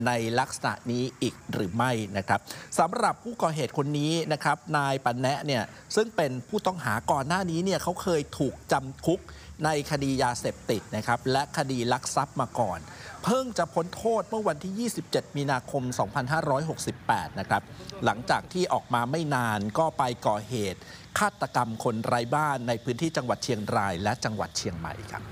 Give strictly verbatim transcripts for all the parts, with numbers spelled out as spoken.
ในลักษณะนี้อีกหรือไม่นะครับสำหรับผู้ก่อเหตุคนนี้นะครับนายปันแนะเนี่ยซึ่งเป็นผู้ต้องหาก่อนหน้านี้เนี่ยเขาเคยถูกจำคุกในคดียาเสพติดนะครับและคดีลักทรัพย์มาก่อนเพิ่งจะพ้นโทษเมื่อวันที่ ยี่สิบเจ็ด มีนาคม สองพันห้าร้อยหกสิบแปด นะครับหลังจากที่ออกมาไม่นานก็ไปก่อเหตุฆาตกรรมคนไร้บ้านในพื้นที่จังหวัดเชียงรายและจังหวัดเชียงใหม่ครับ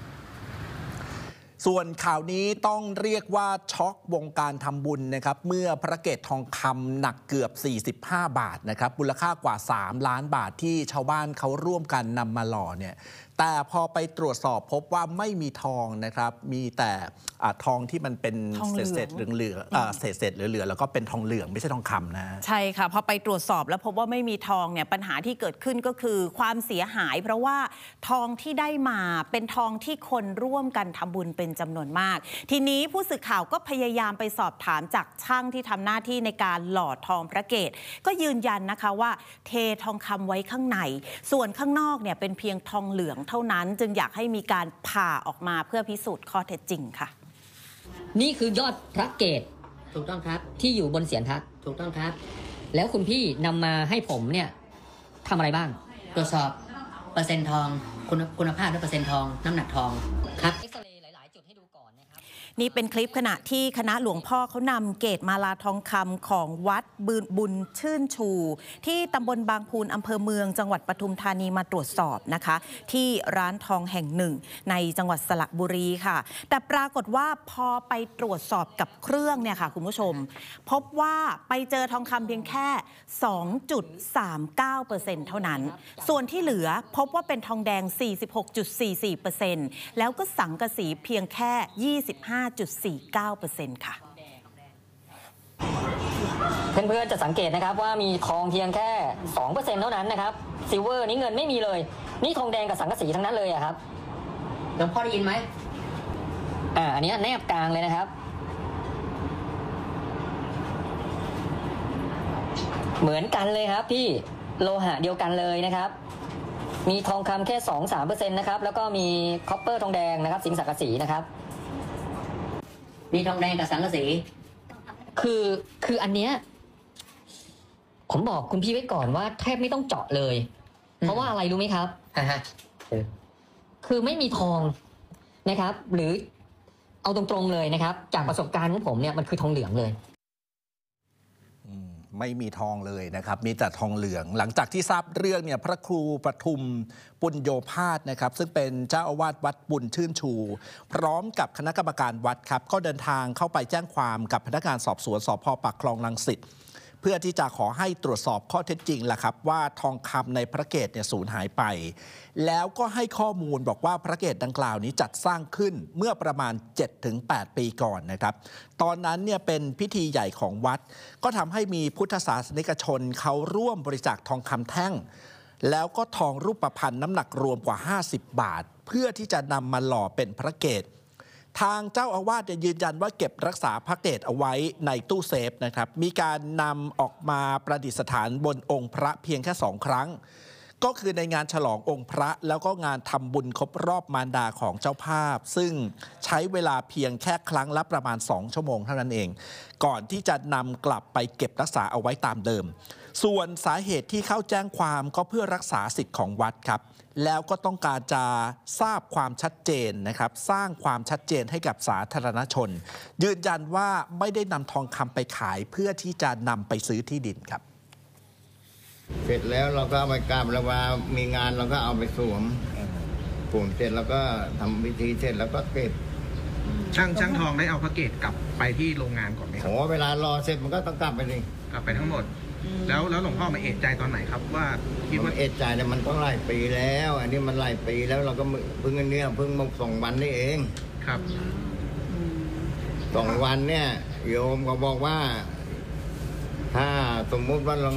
ส่วนข่าวนี้ต้องเรียกว่าช็อกวงการทำบุญนะครับเมื่อพระเกศทองคำหนักเกือบสี่สิบห้าบาทนะครับมูลค่ากว่าสามล้านบาทที่ชาวบ้านเขาร่วมกันนำมาหล่อเนี่ยแต่พอไปตรวจสอบพบว่าไม่มีทองนะครับมีแต่ทองที่มันเป็นเศษเศษเหลืองๆเศษเศษเหลือๆแล้วก็เป็นทองเหลืองไม่ใช่ทองคำนะใช่ค่ะพอไปตรวจสอบแล้วพบว่าไม่มีทองเนี่ยปัญหาที่เกิดขึ้นก็คือความเสียหายเพราะว่าทองที่ได้มาเป็นทองที่คนร่วมกันทำบุญเป็นจำนวนมากทีนี้ผู้สื่อข่าวก็พยายามไปสอบถามจากช่างที่ทำหน้าที่ในการหล่อทองพระเกศก็ยืนยันนะคะว่าเททองคำไว้ข้างในส่วนข้างนอกเนี่ยเป็นเพียงทองเหลืองเท่านั้นจึงอยากให้มีการผ่าออกมาเพื่อพิสูจน์ข้อเท็จจริงค่ะนี่คือยอดพระเกศถูกต้องครับที่อยู่บนเศียรพระถูกต้องครับแล้วคุณพี่นำมาให้ผมเนี่ยทำอะไรบ้างตรวจสอบเปอร์เซ็นต์ทองคุณคุณภาพและเปอร์เซ็นต์ทองน้ำหนักทองครับนี่เป็นคลิปขณะที่คณะหลวงพ่อเขานำเกศมาลาทองคำของวัดบุญชื่นชูที่ตำบลบางพูนอำเภอเมืองจังหวัดปทุมธานีมาตรวจสอบนะคะที่ร้านทองแห่งหนึ่งในจังหวัดสระบุรีค่ะแต่ปรากฏว่าพอไปตรวจสอบกับเครื่องเนี่ยค่ะคุณผู้ชมพบว่าไปเจอทองคำเพียงแค่ สองจุดสามเก้าเปอร์เซ็นต์ เท่านั้นส่วนที่เหลือพบว่าเป็นทองแดง สี่สิบหกจุดสี่สี่เปอร์เซ็นต์ แล้วก็สังกะสีเพียงแค่ ยี่สิบห้าจุดสี่เก้าเปอร์เซ็นต์ ค่ะเพื่อนๆจะสังเกตนะครับว่ามีทองเพียงแค่ สองเปอร์เซ็นต์ เท่านั้นนะครับซิลเวอร์นี้เงินไม่มีเลยนี่ทองแดงกับสังกะสีทั้งนั้นเลยอะครับหลวงพ่อได้ยินไหมอ่าอันนี้แนบกลางเลยนะครับเหมือนกันเลยครับพี่โลหะเดียวกันเลยนะครับมีทองคำแค่ สองถึงสามเปอร์เซ็นต์ นะครับแล้วก็มีคอปเปอร์ทองแดงนะครับสิงห์สังกะสีนะครับมีทองแดงกับสังกะสีคือคืออันเนี้ยผมบอกคุณพี่ไว้ก่อนว่าแทบไม่ต้องเจาะเลยเพราะว่าอะไรรู้ไหมครับคือไม่มีทองนะครับหรือเอาตรงๆเลยนะครับจากประสบการณ์ของผมเนี่ยมันคือทองเหลืองเลยไม่มีทองเลยนะครับมีแต่ทองเหลืองหลังจากที่ทราบเรื่องเนี่ยพระครูปทุมปุญโญภาสนะครับซึ่งเป็นเจ้าอาวาสวัดบุญชื่นชูพร้อมกับคณะกรรมการวัดครับก็เดินทางเข้าไปแจ้งความกับพนักงานสอบสวนสภ.ปากคลองรังสิตเพื่อที่จะขอให้ตรวจสอบข้อเท็จจริงแหละครับว่าทองคำในพระเกศเนี่ยสูญหายไปแล้วก็ให้ข้อมูลบอกว่าพระเกศดังกล่าวนี้จัดสร้างขึ้นเมื่อประมาณ เจ็ดถึงแปด ปีก่อนนะครับตอนนั้นเนี่ยเป็นพิธีใหญ่ของวัดก็ทำให้มีพุทธศาสนิกชนเขาร่วมบริจาคทองคำแท่งแล้วก็ทองรูปพรรณน้ำหนักรวมกว่าห้าสิบบาทเพื่อที่จะนำมาหล่อเป็นพระเกศทางเจ้าอาวาสยืนยันว่าเก็บรักษาพระเกศเอาไว้ในตู้เซฟนะครับมีการนำออกมาประดิษฐานบนองค์พระเพียงแค่สองครั้งก็คือในงานฉลององค์พระแล้วก็งานทำบุญครบรอบมารดาของเจ้าภาพซึ่งใช้เวลาเพียงแค่ครั้งละประมาณสองชั่วโมงเท่านั้นเองก่อนที่จะนำกลับไปเก็บรักษาเอาไว้ตามเดิมส่วนสาเหตุที่เข้าแจ้งความก็เพื่อรักษาสิทธิ์ของวัดครับแล้วก็ต้องการจะทราบความชัดเจนนะครับสร้างความชัดเจนให้กับสาธารณชนยืนยันว่าไม่ได้นำทองคำไปขายเพื่อที่จะนำไปซื้อที่ดินครับเสร็จแล้วเราก็เอาไปกราบแล้วว่ามีงานเราก็เอาไปสวมสวมเสร็จแล้วก็ทำพิธีเสร็จแล้วก็เก็บช่างช่างทองได้เอาพระเกศกลับไปที่โรงงานก่อนไหมครับโอ้เวลารอเสร็จมันก็ต้องกลับไปเลยกลับไปทั้งหมดแล้วแล้วหลวงพ่อมาเอะใจตอนไหนครับว่าคิดว่าเอะใจเนี่ยมันต้องหลายปีแล้วอันนี้มันหลายปีแล้วเราก็เพิ่งเนี้ยเพิ่งมาสองวันนี่เองครับสองวันเนี่ยโยมก็บอกว่าถ้าสมมุติว่าเรา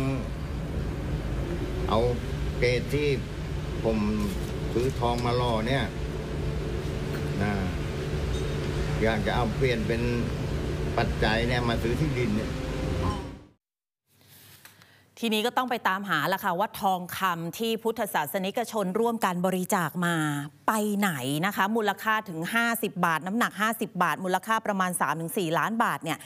เอาเกศที่ผมซื้อทองมาล่อเนี่ยนะอยากจะเอาเปลี่ยนเป็นปัจจัยเนี่ยมาซื้อที่ดินเนี่ยทีนี้ก็ต้องไปตามหาละค่ะว่าทองคำที่พุทธศาสนิกชนร่วมกันบริจาคมาไปไหนนะคะมูลค่าถึงห้าสิบบาทน้ำหนักห้าสิบบาทมูลค่าประมาณ สามถึงสี่ ล้านบาทเนี่ย